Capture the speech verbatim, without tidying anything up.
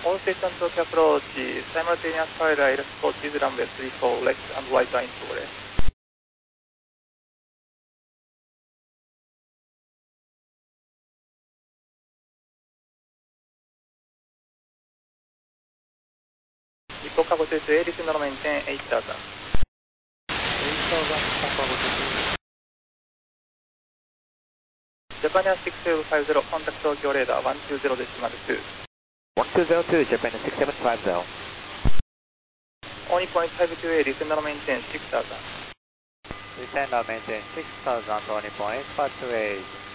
All station Tokyo approach, simultaneous parallel approaches runway three four left and right line to left. Nippon Cargo two two A, descend maintain eight thousand. eight thousand, Nippon Cargo two two A. Japan Air six seven five zero, contact Tokyo radar one two zero decimal two. one two zero two, Japan six seven five zero. Oni point five two A, descend maintain six thousand. Descend maintain six thousand, Oni point five two A.